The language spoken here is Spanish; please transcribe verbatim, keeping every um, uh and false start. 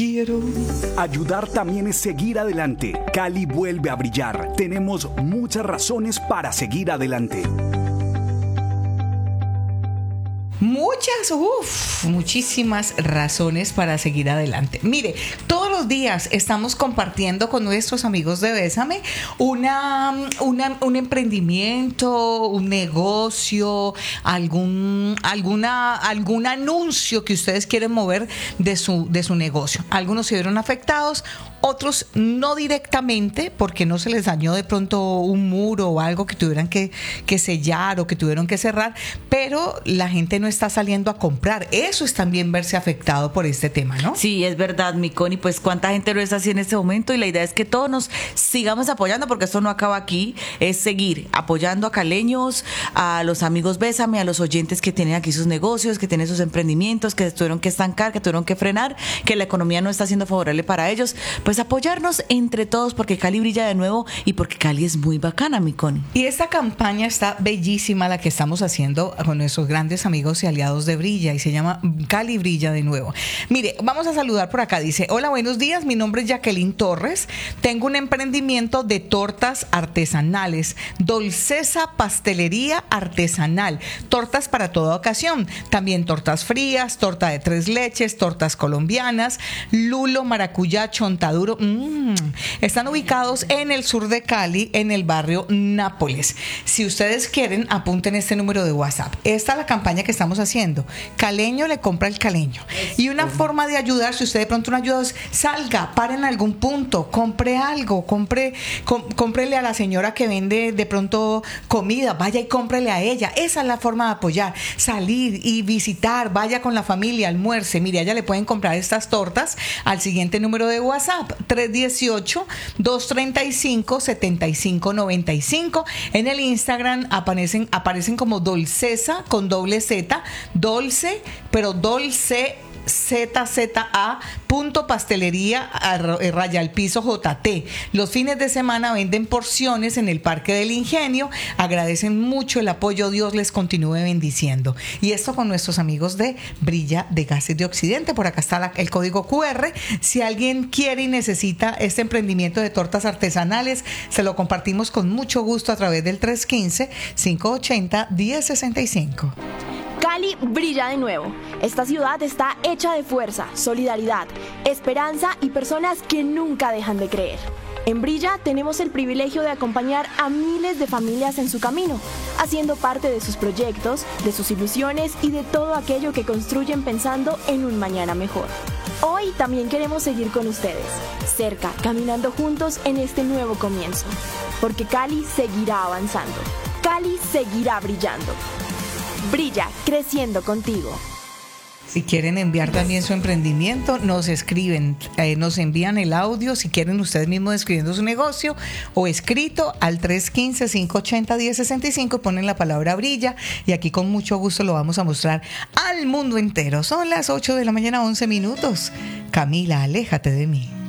quiero. Ayudar también es seguir adelante. Cali vuelve a brillar. Tenemos muchas razones para seguir adelante. Muchas, uff, muchísimas razones para seguir adelante. Mire, todos los días estamos compartiendo con nuestros amigos de Bésame una, una, un emprendimiento, un negocio, algún, alguna, algún anuncio que ustedes quieren mover de su, de su negocio. Algunos se vieron afectados, otros no directamente porque no se les dañó de pronto un muro o algo que tuvieran que, que sellar o que tuvieron que cerrar, pero la gente no está saliendo a comprar. Eso es también verse afectado por este tema, ¿no? Sí, es verdad, mi Connie, pues cuánta gente lo está haciendo en este momento y la idea es que todos nos sigamos apoyando porque esto no acaba aquí, es seguir apoyando a caleños, a los amigos Bésame, a los oyentes que tienen aquí sus negocios, que tienen sus emprendimientos, que tuvieron que estancar, que tuvieron que frenar, que la economía no está siendo favorable para ellos, pues apoyarnos entre todos porque Cali brilla de nuevo y porque Cali es muy bacana, mi Connie. Y esta campaña está bellísima, la que estamos haciendo con nuestros grandes amigos y aliados de Brilla, y se llama Cali Brilla de nuevo. Mire, vamos a saludar por acá. Dice: hola, buenos días, mi nombre es Jacqueline Torres, tengo un emprendimiento de tortas artesanales, Dolcesa Pastelería Artesanal, tortas para toda ocasión, también tortas frías, torta de tres leches, tortas colombianas, lulo, maracuyá, chontaduro. Mm. Están ubicados en el sur de Cali, en el barrio Nápoles. Si ustedes quieren, apunten este número de WhatsApp. Esta es la campaña que estamos haciendo. Caleño le compra el caleño. Y una forma de ayudar, si usted de pronto no ayuda, es salga, pare en algún punto, compre algo, compre, com, cómprele a la señora que vende de pronto comida, vaya y cómprele a ella. Esa es la forma de apoyar. Salir y visitar, vaya con la familia, almuerce. Mire, a ella le pueden comprar estas tortas al siguiente número de WhatsApp, tres uno ocho, dos tres cinco, siete cinco nueve cinco. En el Instagram aparecen, aparecen como Dolcesa con doble Z, Dolce, pero Dolce Z Z A punto pastelería raya al piso J T. Los fines de semana venden porciones en el Parque del Ingenio. Agradecen mucho el apoyo. Dios les continúe bendiciendo. Y esto con nuestros amigos de Brilla de Gases de Occidente. Por acá está la, el código Q R. Si alguien quiere y necesita este emprendimiento de tortas artesanales, se lo compartimos con mucho gusto a través del tres uno cinco, cinco ocho cero, uno cero seis cinco. Cali brilla de nuevo. Esta ciudad está hecha de fuerza, solidaridad, esperanza y personas que nunca dejan de creer. En Brilla tenemos el privilegio de acompañar a miles de familias en su camino, haciendo parte de sus proyectos, de sus ilusiones y de todo aquello que construyen pensando en un mañana mejor. Hoy también queremos seguir con ustedes, cerca, caminando juntos en este nuevo comienzo, porque Cali seguirá avanzando, Cali seguirá brillando. Brilla, creciendo contigo. Si quieren enviar también su emprendimiento, nos escriben, eh, nos envían el audio, si quieren ustedes mismos escribiendo su negocio, o escrito al tres uno cinco, cinco ocho cero, uno cero seis cinco, ponen la palabra Brilla, y aquí con mucho gusto lo vamos a mostrar al mundo entero. Son las ocho de la mañana, once minutos. Camila, aléjate de mí.